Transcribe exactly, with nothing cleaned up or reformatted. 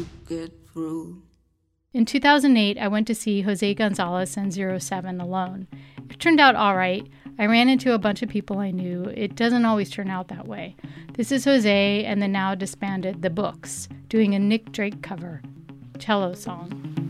to get through. In two thousand eight, I went to see Jose Gonzalez and Zero Seven alone. It turned out all right. I ran into a bunch of people I knew. It doesn't always turn out that way. This is Jose and the now disbanded The Books, doing a Nick Drake cover, Cello Song.